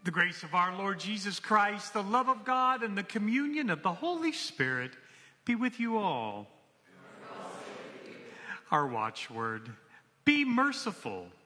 The grace of our Lord Jesus Christ, the love of God, and the communion of the Holy Spirit be with you all. Our watchword, be merciful.